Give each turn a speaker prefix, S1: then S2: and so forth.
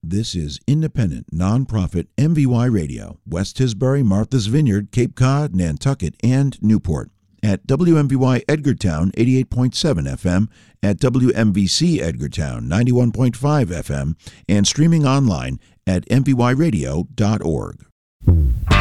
S1: This is independent, nonprofit MVY Radio, West Tisbury, Martha's Vineyard, Cape Cod, Nantucket, and Newport. At WMVY Edgartown 88.7 FM, at WMVC Edgartown 91.5 FM, and streaming online at mvyradio.org.